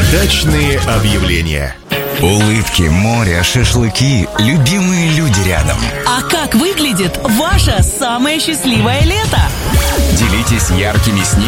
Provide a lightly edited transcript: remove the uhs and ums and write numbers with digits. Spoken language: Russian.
Дачные объявления. Улыбки, море, шашлыки, любимые люди рядом. А как выглядит ваше самое счастливое лето? Делитесь яркими снимками